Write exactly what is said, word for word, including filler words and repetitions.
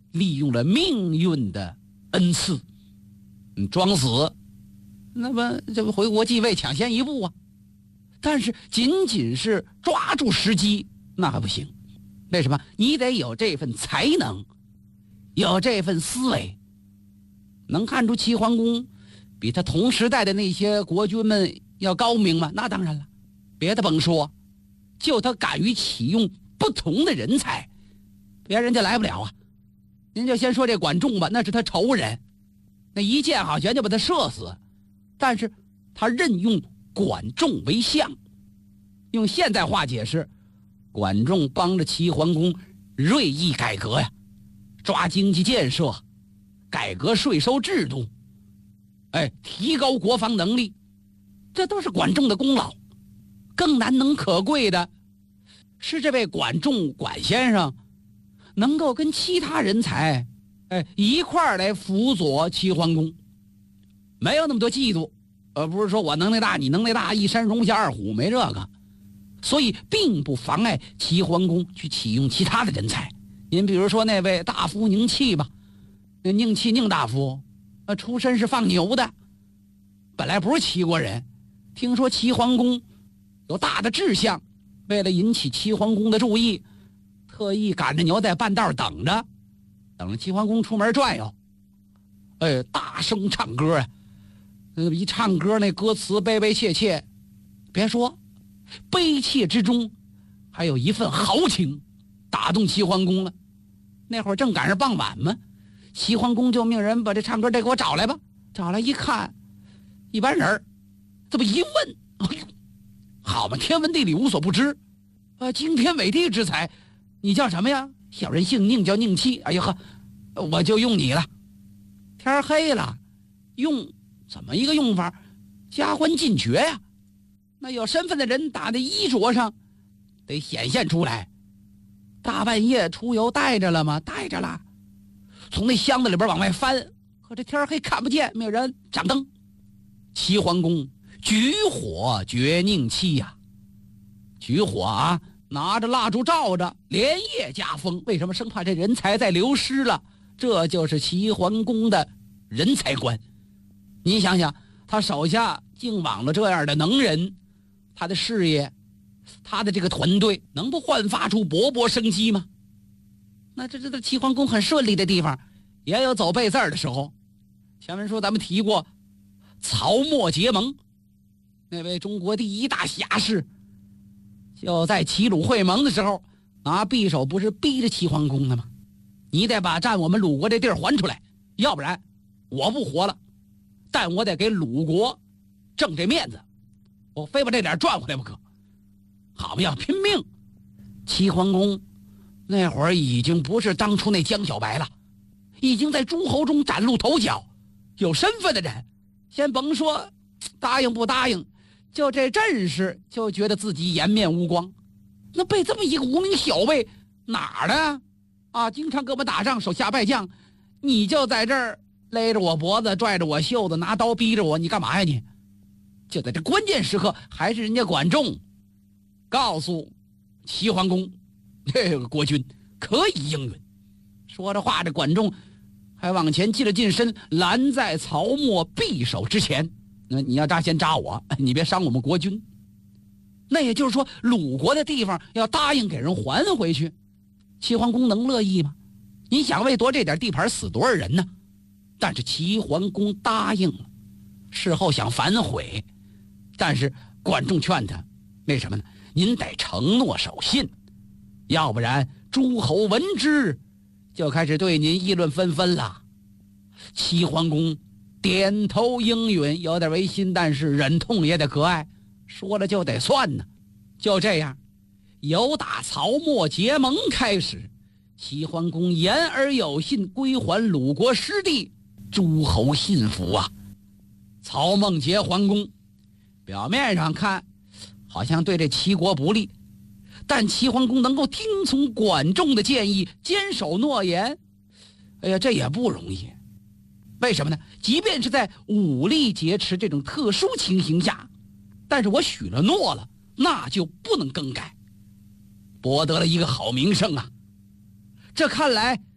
利用了命运的恩赐，你装死，那么这不回国继位抢先一步啊？但是仅仅是抓住时机那还不行，为什么？你得有这份才能，有这份思维。能看出齐桓公比他同时代的那些国君们要高明吗？那当然了，别的甭说，就他敢于启用不同的人才，别人就来不了啊。您就先说这管仲吧，那是他仇人，那一箭好悬就把他射死，但是他任用管仲为相，用现代话解释，管仲帮着齐桓公锐意改革呀，抓经济建设，改革税收制度，哎，提高国防能力，这都是管仲的功劳。更难能可贵的是，这位管仲管先生能够跟其他人才哎一块儿来辅佐齐桓公，没有那么多嫉妒，而不是说我能耐大你能耐大，一山容不下二虎，没这个。所以并不妨碍齐桓公去启用其他的人才。您比如说那位大夫宁戚吧，那宁戚宁大夫呃出身是放牛的，本来不是齐国人，听说齐桓公有大的志向，为了引起齐桓公的注意，特意赶着牛在半道等着，等着齐桓公出门转悠，哎，大声唱歌啊！呃，一唱歌那歌词悲悲切切，别说，悲切之中还有一份豪情，打动齐桓公了。那会儿正赶上傍晚嘛，齐桓公就命人把这唱歌的给我找来吧。找来一看，一般人这么一问，哎呦，好嘛，天文地理无所不知，啊，惊天伟地之才，你叫什么呀？小人姓宁，叫宁戚。哎呀呵，我就用你了。天黑了，用怎么一个用法？加官进爵呀。那有身份的人打在衣着上得显现出来。大半夜出游带着了吗？带着了。从那箱子里边往外翻，可这天黑看不见，没有人掌灯。齐桓公举火绝宁戚呀、啊，举火啊，拿着蜡烛照着，连夜加封。为什么？生怕这人才再流失了。这就是齐桓公的人才观。你想想，他手下敬往了这样的能人，他的事业，他的这个团队能不焕发出勃勃生机吗？那这这这齐桓公很顺利的地方，也有走背字的时候。前文书咱们提过曹沫结盟，那位中国第一大侠士，就在齐鲁会盟的时候，拿匕首不是逼着齐桓公的吗？你得把占我们鲁国这地儿还出来，要不然我不活了，但我得给鲁国挣这面子，我非把这点赚回来不可。好嘛，要拼命。齐桓公那会儿已经不是当初那江小白了，已经在诸侯中崭露头角，有身份的人先甭说答应不答应，就这阵势就觉得自己颜面无光。那被这么一个无名小辈哪儿的啊，经常跟我们打仗，手下败将，你就在这儿勒着我脖子，拽着我袖子，拿刀逼着我，你干嘛呀你？就在这关键时刻，还是人家管仲告诉齐桓公，这个国君可以应允。说着话，这管仲还往前进了近身，拦在曹沫匕首之前。那你要扎先扎我，你别伤我们国君。那也就是说，鲁国的地方要答应给人还回去，齐桓公能乐意吗？你想为夺这点地盘死多少人呢？但是齐桓公答应了，事后想反悔，但是管仲劝他，为什么呢？您得承诺守信，要不然诸侯闻之就开始对您议论纷纷了。齐桓公点头应允，有点违心，但是忍痛也得可爱，说了就得算呢。就这样，由打曹沫结盟开始，齐桓公言而有信，归还鲁国失地，诸侯信服啊。曹孟结桓公表面上看好像对这齐国不利，但齐桓公能够听从管仲的建议，坚守诺言，哎呀，这也不容易。为什么呢？即便是在武力劫持这种特殊情形下，但是我许了诺了，那就不能更改，博得了一个好名声啊。这看来